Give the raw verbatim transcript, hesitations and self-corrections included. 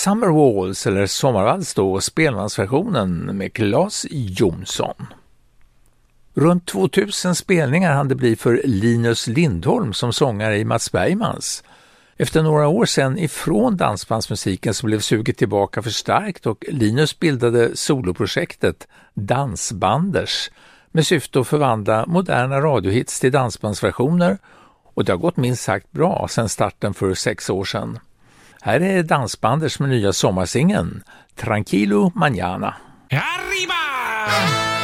Summer Waltz eller Sommarvals då, spelmansversionen med Claes Jonsson. Runt tvåtusen spelningar hann det bli för Linus Lindholm som sångare i Mats Bergmans. Efter några år sedan ifrån dansbandsmusiken så blev suget tillbaka för starkt och Linus bildade soloprojektet Dansbanders med syfte att förvandla moderna radiohits till dansbandsversioner, och det har gått minst sagt bra sedan starten för sex år sedan. Här är Dansbanders med nya sommarsingeln Tranquilo Mañana. Arriba!